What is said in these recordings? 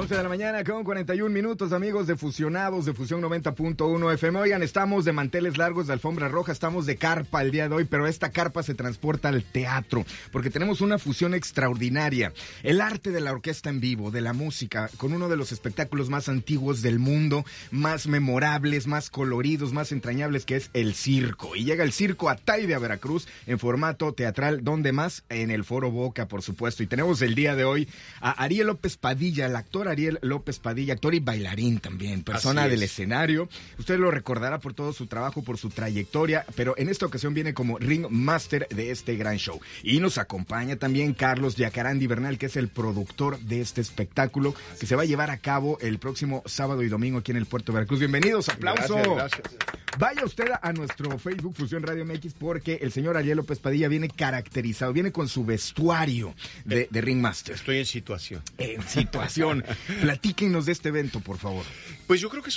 11 de la mañana con 41 minutos, amigos de Fusionados de Fusión 90.1 FM. Oigan, estamos de manteles largos, de alfombra roja, estamos de carpa el día de hoy, pero esta carpa se transporta al teatro, porque tenemos una fusión extraordinaria. El arte de la orquesta en vivo, de la música, con uno de los espectáculos más antiguos del mundo, más memorables, más coloridos, más entrañables, que es el circo. Y llega el circo Ataide a Veracruz en formato teatral, ¿dónde más? En el Foro Boca, por supuesto. Y tenemos el día de hoy a Ariel López Padilla, el actor Ariel López Padilla, actor y bailarín también, persona del escenario. Usted lo recordará por todo su trabajo, por su trayectoria, pero en esta ocasión viene como ringmaster de este gran show. Y nos acompaña también Carlos Yacarandi Bernal, que es el productor de este espectáculo que se va a llevar a cabo el próximo sábado y domingo aquí en el Puerto de Veracruz. Bienvenidos, aplauso. Gracias. Vaya usted a nuestro Facebook Fusión Radio MX, porque el señor Ariel López Padilla viene caracterizado, viene con su vestuario de ringmaster. Estoy en situación. En situación. Platíquenos de este evento, por favor. Pues yo creo que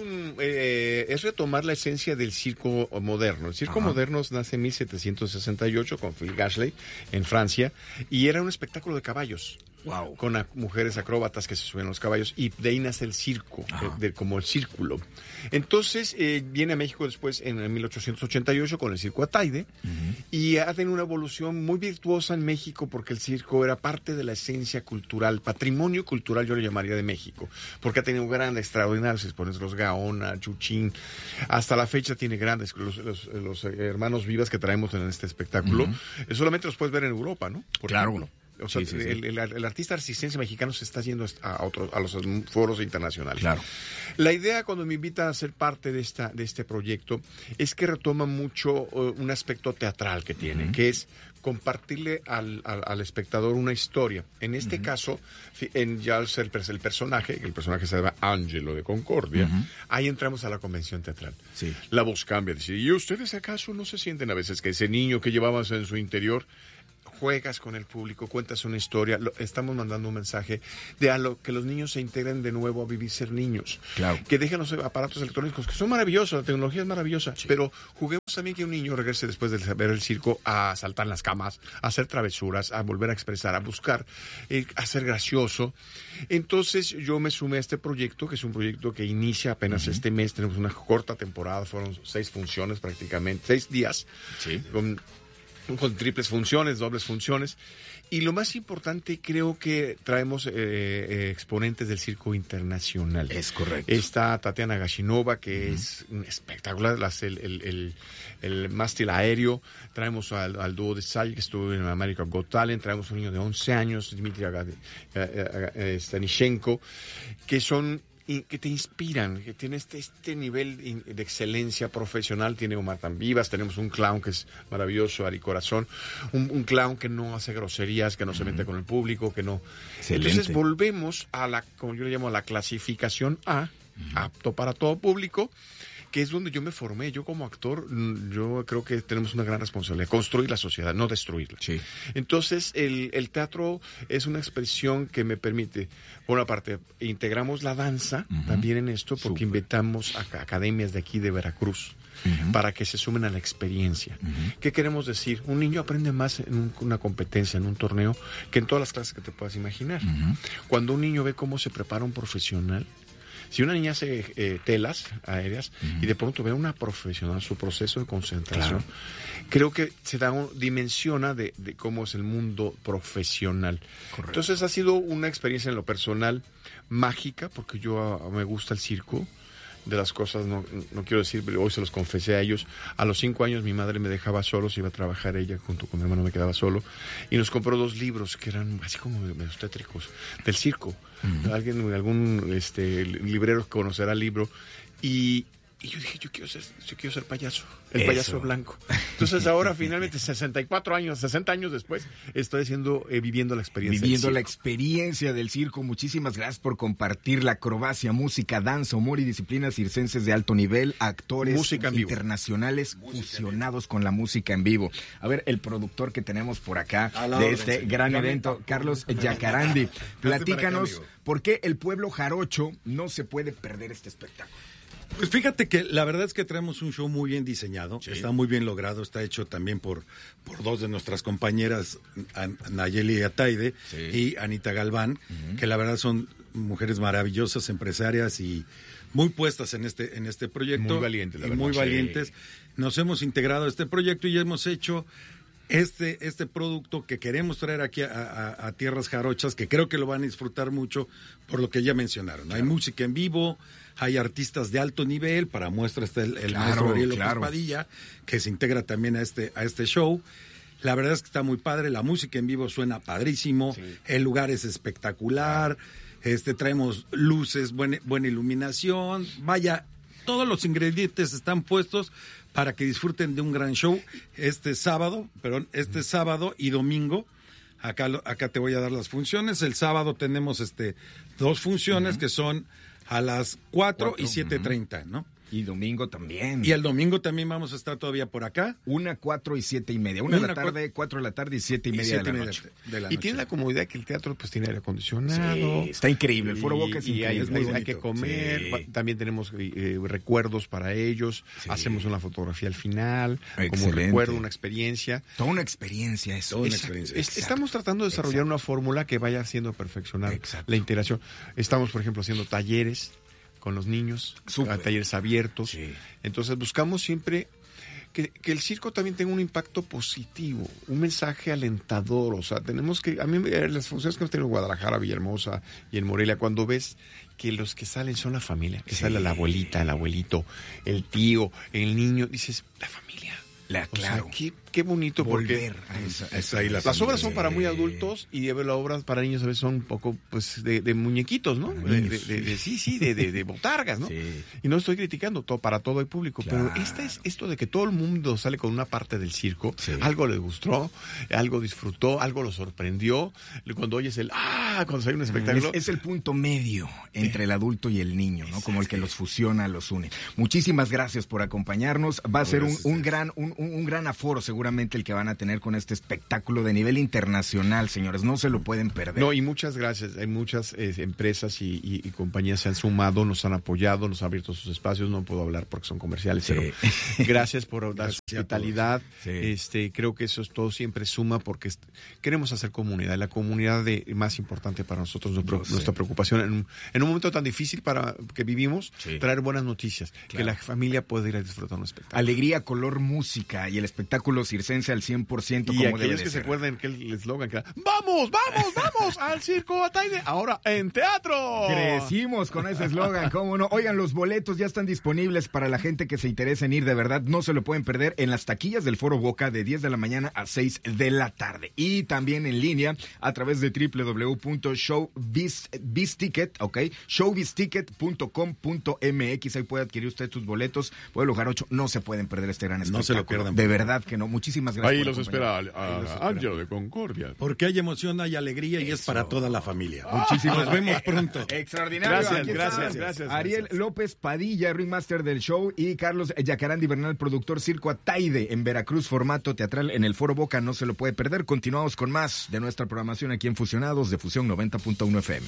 es retomar la esencia del circo moderno. El circo moderno nace en 1768 con Phil Gashley en Francia y era un espectáculo de caballos. Wow. Con mujeres acróbatas que se suben a los caballos, y de ahí nace el circo, como el círculo. Entonces viene a México después en 1888 con el circo Ataide, y ha tenido una evolución muy virtuosa en México, porque el circo era parte de la esencia cultural, patrimonio cultural, yo le llamaría, de México, porque ha tenido grandes, extraordinarios exponentes, los Gaona, Chuchín. Hasta la fecha tiene grandes, los hermanos Vivas que traemos en este espectáculo. Solamente los puedes ver en Europa, ¿no? Claro. O sea, sí. El artista arcistense mexicano se está yendo a los foros internacionales. Claro. La idea, cuando me invitan a ser parte de este proyecto, es que retoma mucho un aspecto teatral que tiene, que es compartirle al espectador una historia. En este caso, ya al ser el personaje se llama Angelo de Concordia, ahí entramos a la convención teatral. Sí. La voz cambia, dice, ¿y ustedes acaso no se sienten a veces que ese niño que llevamos en su interior? Juegas con el público, cuentas una historia, estamos mandando un mensaje de que los niños se integren de nuevo a vivir ser niños. Claro. Que dejen los aparatos electrónicos, que son maravillosos, la tecnología es maravillosa, pero juguemos también que un niño regrese después de ver el circo a saltar en las camas, a hacer travesuras, a volver a expresar, a buscar, a ser gracioso. Entonces yo me sumé a este proyecto, que es un proyecto que inicia apenas este mes. Tenemos una corta temporada, fueron 6 funciones prácticamente, 6 días, con triples funciones, dobles funciones. Y lo más importante, creo que traemos exponentes del circo internacional. Es correcto. Está Tatiana Gashinova, que es espectacular, el mástil aéreo. Traemos al dúo de Sal, que estuvo en American Got Talent. Traemos un niño de 11 años, Dmitry Stanishenko, que te inspiran, que tiene este nivel de excelencia profesional. Tiene Omar Tan Vivas, tenemos un clown que es maravilloso, Ari Corazón, un clown que no hace groserías, que no se mete con el público, que no... Excelente. Entonces volvemos a como yo le llamo, a la clasificación A, apto para todo público, que es donde yo me formé. Yo como actor, yo creo que tenemos una gran responsabilidad, construir la sociedad, no destruirla. Sí. Entonces, el teatro es una expresión que me permite, por una parte, integramos la danza también en esto, porque invitamos a academias de aquí de Veracruz, para que se sumen a la experiencia. ¿Qué queremos decir? Un niño aprende más en una competencia, en un torneo, que en todas las clases que te puedas imaginar. Cuando un niño ve cómo se prepara un profesional, si una niña hace telas aéreas y de pronto ve a una profesional su proceso de concentración, creo que dimensiona de cómo es el mundo profesional. Correcto. Entonces ha sido una experiencia en lo personal mágica, porque yo me gusta el circo. De las cosas, no quiero decir, pero hoy se los confesé a ellos. A los 5 años mi madre me dejaba solo, se iba a trabajar ella, junto con mi hermano me quedaba solo, y nos compró 2 libros que eran así como medio tétricos, del circo. Algún librero conocerá el libro, y yo dije, yo quiero ser payaso, el payaso blanco. Entonces ahora finalmente 60 años después, estoy viviendo la experiencia. Viviendo la experiencia del circo. Muchísimas gracias por compartir la acrobacia, música, danza, humor y disciplinas circenses de alto nivel, actores internacionales fusionados con la música en vivo. A ver, el productor que tenemos por acá de este gran evento, Carlos Yacarandi, platícanos por qué el pueblo jarocho no se puede perder este espectáculo. Pues fíjate que la verdad es que traemos un show muy bien diseñado, está muy bien logrado, está hecho también por 2 de nuestras compañeras, Nayeli Ataide y Anita Galván, que la verdad son mujeres maravillosas, empresarias y muy puestas en este proyecto. Muy valientes, la verdad. Muy valientes. Nos hemos integrado a este proyecto y hemos hecho este producto que queremos traer aquí a Tierras Jarochas, que creo que lo van a disfrutar mucho por lo que ya mencionaron. Claro. Hay música en vivo, hay artistas de alto nivel, para muestra está el maestro Ariel López Padilla, que se integra también a este show. La verdad es que está muy padre, la música en vivo suena padrísimo, sí. El lugar es espectacular, traemos luces, buena iluminación, vaya, todos los ingredientes están puestos para que disfruten de un gran show este sábado y domingo. Acá te voy a dar las funciones. El sábado tenemos 2 funciones que son a las 4 y 7:30, ¿no? Y domingo también. Y el domingo también vamos a estar todavía por acá. 1, 4 y 7:30. 1 de la tarde, 4 de la tarde y 7:30 de la noche. Y tiene la comodidad que el teatro pues tiene aire acondicionado. Sí, está increíble. El Foro Boca es increíble. Hay que comer. Sí. También tenemos recuerdos para ellos. Sí. Hacemos una fotografía al final. Excelente. Como recuerdo, una experiencia. Toda una experiencia eso. Toda una experiencia. Estamos tratando de desarrollar una fórmula que vaya haciendo perfeccionar la integración. Estamos, por ejemplo, haciendo talleres con los niños, talleres abiertos. Sí. Entonces buscamos siempre que el circo también tenga un impacto positivo, un mensaje alentador. O sea, tenemos que, a mí las funciones que hemos tenido en Guadalajara, Villahermosa y en Morelia, cuando ves que los que salen son la familia, que sale la abuelita, el abuelito, el tío, el niño, dices, la familia. Claro. O sea, qué bonito. Volver porque las obras son para muy adultos y las obras para niños a veces son un poco pues de muñequitos, ¿no? De botargas, ¿no? Sí. Y no estoy criticando, para todo el público, claro. Pero esto de que todo el mundo sale con una parte del circo, sí. Algo le gustó, algo disfrutó, algo lo sorprendió. Cuando oyes cuando sale un espectáculo. Es el punto medio entre el adulto y el niño, ¿no? Como el que los fusiona, los une. Muchísimas gracias por acompañarnos. Va a ser un gran aforo seguramente el que van a tener con este espectáculo de nivel internacional, señores. No se lo pueden perder. No, y muchas gracias. Hay muchas empresas y compañías se han sumado, nos han apoyado, nos han abierto sus espacios. No puedo hablar porque son comerciales, sí. Pero gracias por dar su hospitalidad. Sí. Creo que eso es todo, siempre suma porque queremos hacer comunidad. La comunidad más importante para nosotros, nuestra preocupación en un momento tan difícil que vivimos, sí. Traer buenas noticias, claro. Que la familia pueda ir a disfrutar un espectáculo. Alegría, color, música y el espectáculo circense al 100% como debe de ser. Y aquellos que se acuerdan que el eslogan que era ¡Vamos al Circo Ataide! Ahora en teatro. Crecimos con ese eslogan, cómo no. Oigan, los boletos ya están disponibles para la gente que se interese en ir, de verdad, no se lo pueden perder en las taquillas del Foro Boca de 10 de la mañana a 6 de la tarde. Y también en línea a través de www.showbizticket, showbizticket.com.mx. Ahí puede adquirir usted sus boletos. Pueblo Jarocho, no se pueden perder este gran espectáculo. No se lo pierdan. De verdad que no. Muchísimas gracias. Ahí los espera Ángelo de Concordia. Porque hay emoción, hay alegría y es para toda la familia. Muchísimas Nos vemos pronto. Extraordinario. Gracias. Ariel López Padilla, ringmaster del show, y Carlos Yacarandi Bernal, productor Circo Ataide en Veracruz, formato teatral en el Foro Boca. No se lo puede perder. Continuamos con más de nuestra programación aquí en Fusionados de Fusión 90.1 FM.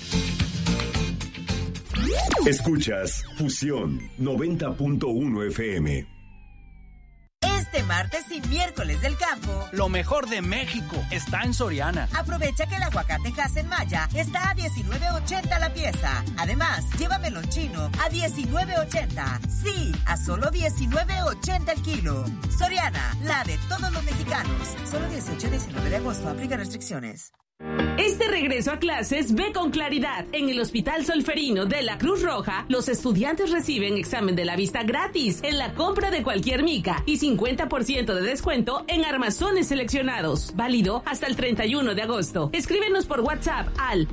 Escuchas Fusión 90.1 FM. Este martes y miércoles del campo, lo mejor de México está en Soriana. Aprovecha que el aguacate Hass Maya está a $19.80 la pieza. Además, llévamelo chino a $19.80. Sí, a solo $19.80 el kilo. Soriana, la de todos los mexicanos. Solo 18 y 19 de agosto. Aplica restricciones. Este regreso a clases ve con claridad. En el Hospital Solferino de la Cruz Roja, los estudiantes reciben examen de la vista gratis en la compra de cualquier mica y 50% de descuento en armazones seleccionados. Válido hasta el 31 de agosto. Escríbenos por WhatsApp al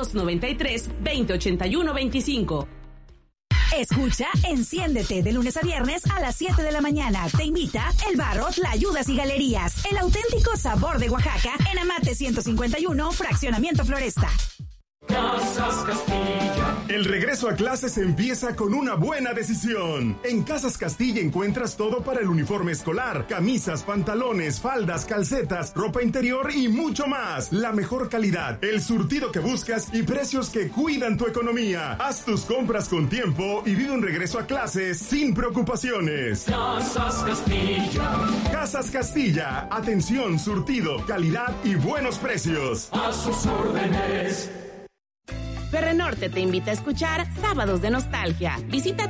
2293-2081-25. Escucha Enciéndete de lunes a viernes a las 7 de la mañana. Te invita El Barrot, La Ayudas y Galerías. El auténtico sabor de Oaxaca en Amate 151, Fraccionamiento Floresta. Casas Castilla. El regreso a clases empieza con una buena decisión. En Casas Castilla encuentras todo para el uniforme escolar: camisas, pantalones, faldas, calcetas, ropa interior y mucho más. La mejor calidad, el surtido que buscas y precios que cuidan tu economía. Haz tus compras con tiempo y vive un regreso a clases sin preocupaciones. Casas Castilla. Casas Castilla, atención, surtido, calidad y buenos precios. A sus órdenes. Ferrenorte te invita a escuchar Sábados de Nostalgia. Visita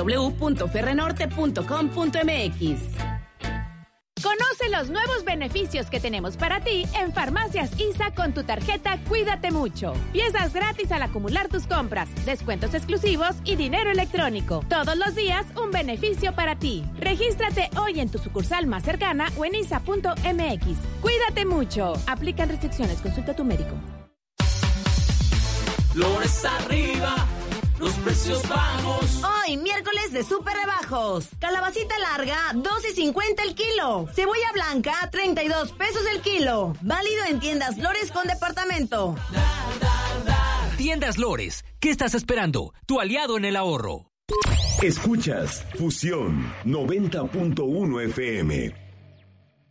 www.ferrenorte.com.mx. Conoce los nuevos beneficios que tenemos para ti en Farmacias ISA con tu tarjeta Cuídate Mucho. Piezas gratis al acumular tus compras, descuentos exclusivos y dinero electrónico. Todos los días un beneficio para ti. Regístrate hoy en tu sucursal más cercana o en isa.mx. Cuídate mucho. Aplican restricciones. Consulta a tu médico. Flores arriba, los precios bajos. Hoy, miércoles de súper rebajos. Calabacita larga, 2.50 el kilo. Cebolla blanca, 32 pesos el kilo. Válido en tiendas Lores con departamento. Tiendas Lores, ¿qué estás esperando? Tu aliado en el ahorro. Escuchas Fusión 90.1 FM.